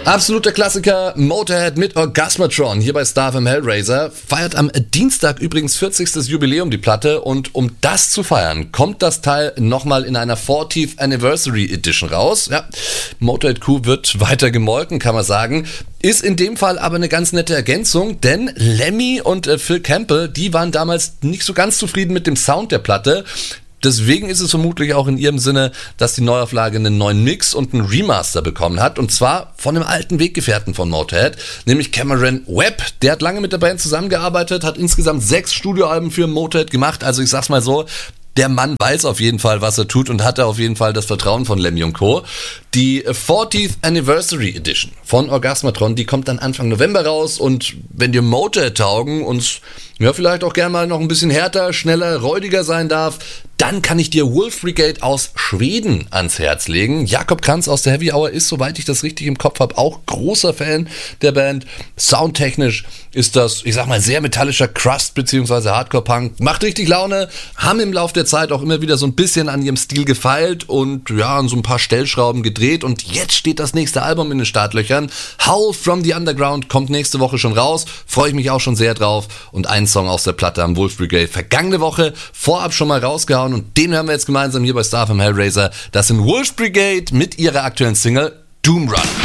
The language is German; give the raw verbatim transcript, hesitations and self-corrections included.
Absoluter Klassiker, Motorhead mit Orgasmatron hier bei Star F M Hellraiser. Feiert am Dienstag übrigens vierzigstes Jubiläum die Platte und um das zu feiern, kommt das Teil nochmal in einer fortieth Anniversary Edition raus. Ja, Motorhead Kuh wird weiter gemolken, kann man sagen. Ist in dem Fall aber eine ganz nette Ergänzung, denn Lemmy und äh, Phil Campbell, die waren damals nicht so ganz zufrieden mit dem Sound der Platte. Deswegen ist es vermutlich auch in ihrem Sinne, dass die Neuauflage einen neuen Mix und einen Remaster bekommen hat. Und zwar von einem alten Weggefährten von Motorhead, nämlich Cameron Webb. Der hat lange mit der Band zusammengearbeitet, hat insgesamt sechs Studioalben für Motorhead gemacht. Also ich sag's mal so, der Mann weiß auf jeden Fall, was er tut und hatte auf jeden Fall das Vertrauen von Lemmy und Co. Die fortieth Anniversary Edition von Orgasmatron, die kommt dann Anfang November raus und wenn dir Motorhead taugen und ja, vielleicht auch gerne mal noch ein bisschen härter, schneller, räudiger sein darf, dann kann ich dir Wolf Brigade aus Schweden ans Herz legen. Jakob Kranz aus der Heavy Hour ist, soweit ich das richtig im Kopf habe, auch großer Fan der Band. Soundtechnisch ist das, ich sag mal, sehr metallischer Crust bzw. Hardcore-Punk. Macht richtig Laune, haben im Laufe der Zeit auch immer wieder so ein bisschen an ihrem Stil gefeilt und ja, an so ein paar Stellschrauben gedreht. Und jetzt steht das nächste Album in den Startlöchern. Howl from the Underground kommt nächste Woche schon raus. Freue ich mich auch schon sehr drauf. Und einen Song aus der Platte am Wolf Brigade vergangene Woche vorab schon mal rausgehauen. Und den hören wir jetzt gemeinsam hier bei Star F M Hellraiser. Das sind Wolf Brigade mit ihrer aktuellen Single Doom Run.